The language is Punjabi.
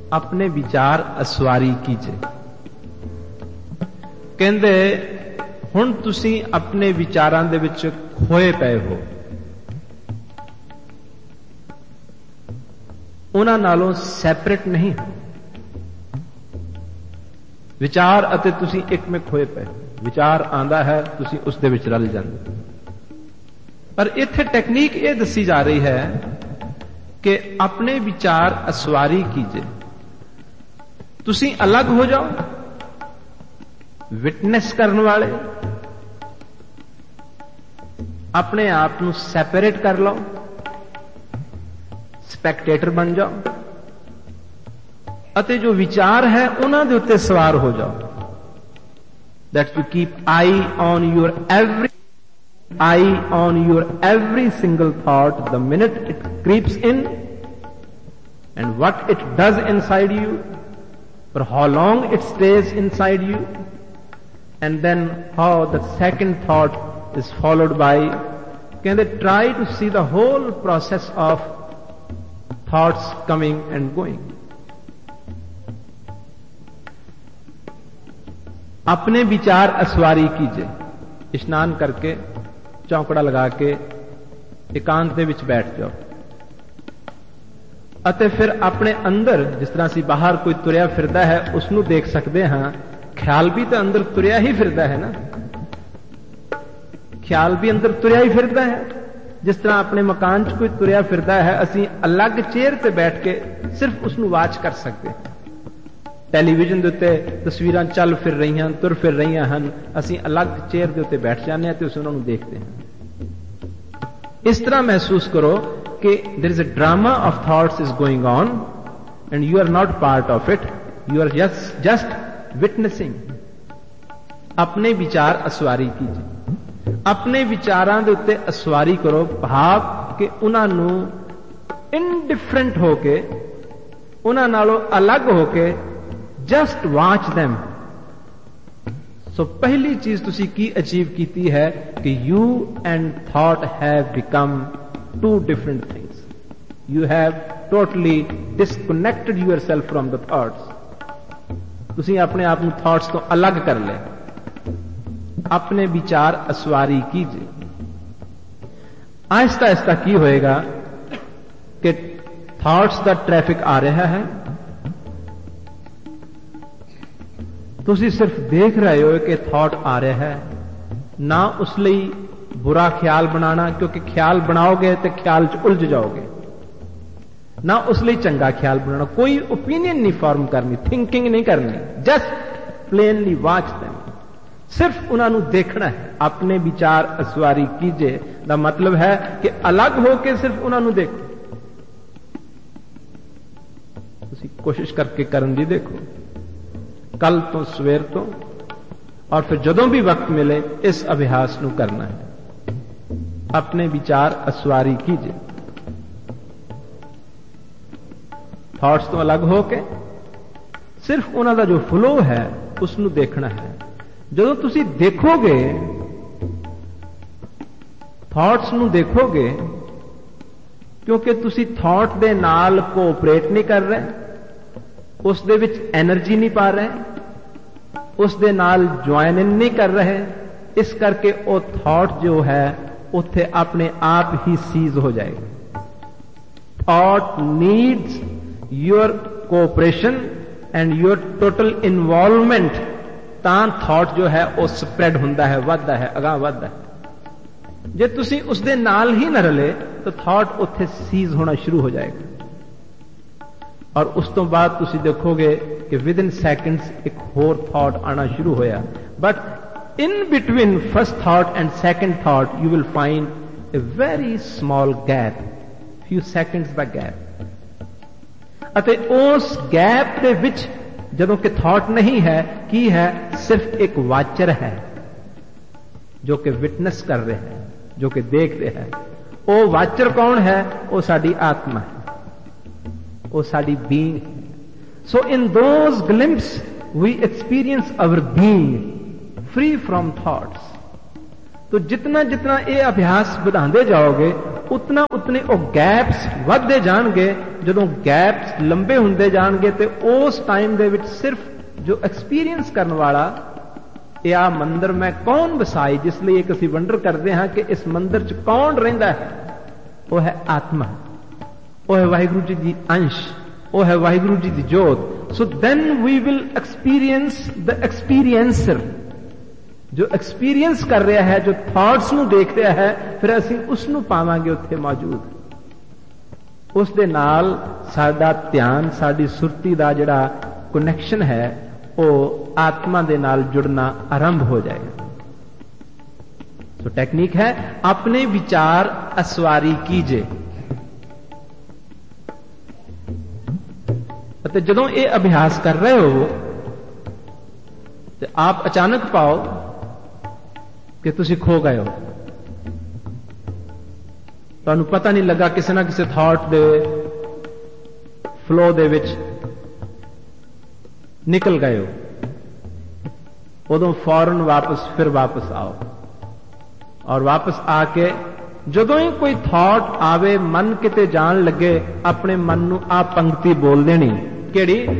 ਆਪਣੇ ਵਿਚਾਰ ਅਸਵਾਰੀ ਕੀਜੇ। ਕਹਿੰਦੇ ਹੁਣ ਤੁਸੀਂ ਆਪਣੇ ਵਿਚਾਰਾਂ ਦੇ ਵਿੱਚ ਖੋਏ ਪਏ ਹੋ, ਉਹਨਾਂ ਨਾਲੋਂ ਸੈਪਰੇਟ ਨਹੀਂ ਹੋ। ਵਿਚਾਰ ਅਤੇ ਤੁਸੀਂ ਇੱਕ ਵਿੱਚ ਖੋਏ ਪਏ ਹੋ। ਵਿਚਾਰ ਆਂਦਾ ਹੈ, ਤੁਸੀਂ ਉਸ ਦੇ ਵਿੱਚ ਰਲ ਜਾਂਦੇ। ਪਰ ਇੱਥੇ ਟੈਕਨੀਕ ਇਹ ਦੱਸੀ ਜਾ ਰਹੀ ਹੈ ਕਿ ਆਪਣੇ ਵਿਚਾਰ ਅਸਵਾਰੀ ਕੀਜੇ। ਤੁਸੀਂ ਅਲੱਗ ਹੋ ਜਾਓ, ਵਿਟਨੈਸ ਕਰਨ ਵਾਲੇ, ਆਪਣੇ ਆਪ ਨੂੰ ਸੈਪਰੇਟ ਕਰ ਲਓ, ਸਪੈਕਟੇਟਰ ਬਣ ਜਾਓ ਅਤੇ ਜੋ ਵਿਚਾਰ ਹੈ ਉਹਨਾਂ ਦੇ ਉੱਤੇ ਸਵਾਰ ਹੋ ਜਾਓ। That you keep eye on your every single thought the minute it creeps in, and what it does inside you, for how long it stays inside you, and then how the second thought is followed by. Can they try to see the whole process of thoughts coming and going. अपने विचार असवारी कीजिए। इश्नान करके चौंकड़ा लगा के एकांत दे विच बैठ जाओ ਅਤੇ ਫਿਰ ਆਪਣੇ ਅੰਦਰ, ਜਿਸ ਤਰ੍ਹਾਂ ਅਸੀਂ ਬਾਹਰ ਕੋਈ ਤੁਰਿਆ ਫਿਰਦਾ ਹੈ ਉਸ ਨੂੰ ਦੇਖ ਸਕਦੇ ਹਾਂ, ਖਿਆਲ ਵੀ ਤਾਂ ਅੰਦਰ ਤੁਰਿਆ ਹੀ ਫਿਰਦਾ ਹੈ ਨਾ। ਖਿਆਲ ਵੀ ਅੰਦਰ ਤੁਰਿਆ ਹੀ ਫਿਰਦਾ ਹੈ। ਜਿਸ ਤਰ੍ਹਾਂ ਆਪਣੇ ਮਕਾਨ 'ਚ ਕੋਈ ਤੁਰਿਆ ਫਿਰਦਾ ਹੈ, ਅਸੀਂ ਅਲੱਗ ਚੇਅਰ ਤੇ ਬੈਠ ਕੇ ਸਿਰਫ ਉਸ ਨੂੰ ਵਾਚ ਕਰ ਸਕਦੇ ਹਾਂ। ਟੈਲੀਵਿਜ਼ਨ ਦੇ ਉੱਤੇ ਤਸਵੀਰਾਂ ਚੱਲ ਫਿਰ ਰਹੀਆਂ, ਤੁਰ ਫਿਰ ਰਹੀਆਂ ਹਨ, ਅਸੀਂ ਅਲੱਗ ਚੇਅਰ ਦੇ ਉੱਤੇ ਬੈਠ ਜਾਂਦੇ ਹਾਂ ਤੇ ਉਹਨਾਂ ਨੂੰ ਦੇਖਦੇ ਹਾਂ। ਇਸ ਤਰ੍ਹਾਂ ਮਹਿਸੂਸ ਕਰੋ ਕਿ there is a drama of thoughts is going on and you are not part of it, you are just witnessing. ਆਪਣੇ ਵਿਚਾਰ ਅਸਵਾਰੀ ਕੀਜੇ। ਆਪਣੇ ਵਿਚਾਰਾਂ ਦੇ ਉੱਤੇ ਅਸਵਾਰੀ ਕਰੋ, ਭਾਵ ਕਿ ਉਹਨਾਂ ਨੂੰ ਇਨਡਿਫਰੈਂਟ ਹੋ ਕੇ, ਉਹਨਾਂ ਨਾਲੋਂ ਅਲੱਗ ਹੋ ਕੇ just watch them. So ਪਹਿਲੀ ਚੀਜ਼ ਤੁਸੀਂ ਕੀ ਅਚੀਵ ਕੀਤੀ ਹੈ ਕਿ you and thought have become two different things. You have totally disconnected yourself from the thoughts. ਤੁਸੀਂ ਆਪਣੇ ਆਪ ਨੂੰ thoughts ਤੋਂ ਅਲੱਗ ਕਰ ਲਿਆ। ਆਪਣੇ ਵਿਚਾਰ ਅਸਵਾਰੀ ਕੀਜੇ। ਆਹਿਸਤਾ ਆਹਿਸਤਾ ਕੀ ਹੋਏਗਾ ਕਿ ਥਾਟਸ ਦਾ ਟ੍ਰੈਫਿਕ ਆ ਰਿਹਾ ਹੈ, ਤੁਸੀਂ ਸਿਰਫ ਦੇਖ ਰਹੇ ਹੋ ਕਿ ਥਾਟ ਆ ਰਿਹਾ ਹੈ, ਨਾ ਉਸ ਲਈ ਬੁਰਾ ਖਿਆਲ ਬਣਾਣਾ, ਕਿਉਂਕਿ ਖਿਆਲ ਬਣਾਓਗੇ ਤੇ ਖਿਆਲ 'ਚ ਉਲਝ ਜਾਓਗੇ, ਨਾ ਉਸ ਲਈ ਚੰਗਾ ਖਿਆਲ ਬਣਾਣਾ, ਕੋਈ ਓਪੀਨੀਅਨ ਨਹੀਂ ਫਾਰਮ ਕਰਨੀ, ਥਿੰਕਿੰਗ ਨਹੀਂ ਕਰਨੀ, ਜਸਟ ਪਲੇਨਲੀ ਵਾਚ them. ਸਿਰਫ ਉਹਨਾਂ ਨੂੰ ਦੇਖਣਾ ਹੈ। ਆਪਣੇ ਵਿਚਾਰ ਅਸਵਾਰੀ ਕੀਜੇ ਦਾ ਮਤਲਬ ਹੈ ਕਿ ਅਲੱਗ ਹੋ ਕੇ ਸਿਰਫ ਉਹਨਾਂ ਨੂੰ ਦੇਖੋ। ਤੁਸੀਂ ਕੋਸ਼ਿਸ਼ ਕਰਕੇ ਕਰਨ ਦੀ ਦੇਖੋ, ਕੱਲ ਤੋਂ, ਸਵੇਰ ਤੋਂ, ਔਰ ਫਿਰ ਜਦੋਂ ਵੀ ਵਕਤ ਮਿਲੇ ਇਸ ਅਭਿਆਸ ਨੂੰ ਕਰਨਾ ਹੈ। ਆਪਣੇ ਵਿਚਾਰ ਅਸਵਾਰੀ ਕੀਜੇ। ਥਾਟਸ ਤੋਂ ਅਲੱਗ ਹੋ ਕੇ ਸਿਰਫ ਉਹਨਾਂ ਦਾ ਜੋ ਫਲੋ ਹੈ ਉਸ ਨੂੰ ਦੇਖਣਾ ਹੈ। ਜਦੋਂ ਤੁਸੀਂ ਦੇਖੋਗੇ, ਥਾਟਸ ਨੂੰ ਦੇਖੋਗੇ, ਕਿਉਂਕਿ ਤੁਸੀਂ ਥਾਟ ਦੇ ਨਾਲ ਕੋਆਪਰੇਟ ਨਹੀਂ ਕਰ ਰਹੇ, ਉਸ ਦੇ ਵਿੱਚ એનર્ਜੀ ਨਹੀਂ ਪਾ ਰਹੇ, ਉਸ ਦੇ ਨਾਲ ਜੁਆਇਨ ਇਨ ਨਹੀਂ ਕਰ ਰਹੇ, ਇਸ ਕਰਕੇ ਉਹ ਥਾਟ ਜੋ ਹੈ ਉੱਥੇ ਆਪਣੇ ਆਪ ਹੀ ਸੀਜ਼ ਹੋ ਜਾਏਗਾ। Thought needs your cooperation and your total involvement, ਤਾਂ ਥਾਟ ਜੋ ਹੈ ਉਹ ਸਪਰੈਡ ਹੁੰਦਾ ਹੈ, ਵੱਧਦਾ ਹੈ, ਅਗਾਂਹ ਵੱਧਦਾ ਹੈ। ਜੇ ਤੁਸੀਂ ਉਸ ਦੇ ਨਾਲ ਹੀ ਨਾ ਰਲੇ ਤਾਂ ਥਾਟ ਉੱਥੇ ਸੀਜ਼ ਹੋਣਾ ਸ਼ੁਰੂ ਹੋ ਜਾਏਗਾ, ਔਰ ਉਸ ਤੋਂ ਬਾਅਦ ਤੁਸੀਂ ਦੇਖੋਗੇ ਕਿ ਵਿਦਿਨ ਸੈਕਿੰਡਸ ਇੱਕ ਹੋਰ ਥਾਟ ਆਣਾ ਸ਼ੁਰੂ ਹੋਇਆ। But in between first thought and second thought you will find a very small gap, few seconds the gap, ਅਤੇ ਉਸ ਗੈਪ ਦੇ ਵਿੱਚ ਜਦੋਂ ਕਿ ਥਾਟ ਨਹੀਂ ਹੈ, ਕੀ ਹੈ? ਸਿਰਫ ਇੱਕ ਵਾਚਰ ਹੈ ਜੋ ਕਿ ਵਿਟਨੈਸ ਕਰ ਰਿਹਾ ਹੈ, ਜੋ ਕਿ ਦੇਖ ਰਿਹਾ ਹੈ। ਉਹ ਵਾਚਰ ਕੌਣ ਹੈ? ਉਹ ਸਾਡੀ ਆਤਮਾ ਹੈ, ਉਹ ਸਾਡੀ ਬੀਇੰਗ ਹੈ। ਸੋ ਇਨ those ਗਲਿੰਪਸ we experience hour being free from thoughts. तो जितना जितना ये अभ्यास बढ़ाते जाओगे ਉਤਨਾ ਉਤਨੇ ਉਹ ਗੈਪਸ ਵੱਧਦੇ ਜਾਣਗੇ। ਜਦੋਂ ਗੈਪਸ ਲੰਬੇ ਹੁੰਦੇ ਜਾਣਗੇ ਤੇ ਉਸ ਟਾਈਮ ਦੇ ਵਿੱਚ ਸਿਰਫ ਜੋ ਐਕਸਪੀਰੀਅੰਸ ਕਰਨ ਵਾਲਾ, ਇਹ ਆ ਮੰਦਰ ਮੈਂ ਕੌਣ ਵਸਾਈ, ਜਿਸ ਲਈ ਇੱਕ ਅਸੀਂ ਵੰਡਰ ਕਰਦੇ ਹਾਂ ਕਿ ਇਸ ਮੰਦਰ 'ਚ ਕੌਣ ਰਹਿੰਦਾ ਹੈ, ਉਹ ਹੈ ਆਤਮਾ, ਉਹ ਹੈ ਵਾਹਿਗੁਰੂ ਜੀ ਦੀ ਅੰਸ਼, ਉਹ ਹੈ ਵਾਹਿਗੁਰੂ ਜੀ ਦੀ ਜੋਤ। ਸੋ ਦੈਨ ਵੀ ਵਿਲ ਐਕਸਪੀਰੀਅੰਸ ਦ ਐਕਸਪੀਰੀਐਂਸਰ, ਜੋ ਐਕਸਪੀਰੀਅੰਸ ਕਰ ਰਿਹਾ ਹੈ, ਜੋ ਥਾਟਸ ਨੂੰ ਦੇਖ ਰਿਹਾ ਹੈ, ਫਿਰ ਅਸੀਂ ਉਸ ਨੂੰ ਪਾਵਾਂਗੇ ਉੱਥੇ ਮੌਜੂਦ। ਉਸ ਦੇ ਨਾਲ ਸਾਡਾ ਧਿਆਨ, ਸਾਡੀ ਸੁਰਤੀ ਦਾ ਜਿਹੜਾ ਕਨੈਕਸ਼ਨ ਹੈ, ਉਹ ਆਤਮਾ ਦੇ ਨਾਲ ਜੁੜਨਾ ਆਰੰਭ ਹੋ ਜਾਏਗਾ। ਸੋ ਟੈਕਨੀਕ ਹੈ ਆਪਣੇ ਵਿਚਾਰ ਅਸਵਾਰੀ ਕੀਜੇ। ਅਤੇ ਜਦੋਂ ਇਹ ਅਭਿਆਸ ਕਰ ਰਹੇ ਹੋ ਤੇ ਆਪ ਅਚਾਨਕ ਪਾਓ ਕਿ ਤੁਸੀਂ ਖੋ ਗਏ ਹੋ, ਤੁਹਾਨੂੰ ਪਤਾ ਨਹੀਂ ਲੱਗਾ, ਕਿਸੇ ਨਾ ਕਿਸੇ ਥਾਟ ਦੇ ਫਲੋ ਦੇ ਵਿੱਚ ਨਿਕਲ ਗਏ ਹੋ, ਉਦੋਂ ਫੌਰਨ ਫਿਰ ਵਾਪਸ ਆਓ। ਔਰ ਵਾਪਸ ਆ ਕੇ ਜਦੋਂ ਹੀ ਕੋਈ ਥਾਟ ਆਵੇ, ਮਨ ਕਿਤੇ ਜਾਣ ਲੱਗੇ, ਆਪਣੇ ਮਨ ਨੂੰ ਆ ਪੰਕਤੀ ਬੋਲ ਦੇਣੀ, ਕਿਹੜੀ?